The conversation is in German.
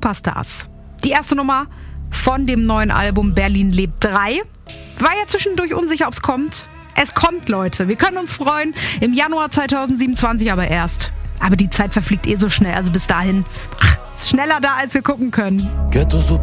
Superstars. Die erste Nummer von dem neuen Album Berlin lebt 3. War ja zwischendurch unsicher, ob es kommt. Es kommt, Leute. Wir können uns freuen. Im Januar 2027 aber erst. Aber die Zeit verfliegt so schnell. Also bis dahin. Ist schneller da, als wir gucken können. Ghetto Super